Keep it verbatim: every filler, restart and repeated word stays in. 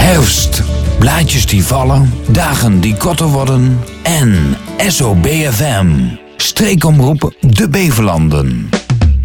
Herfst, blaadjes die vallen, dagen die korter worden en S O B F M, streekomroep De Beverlanden.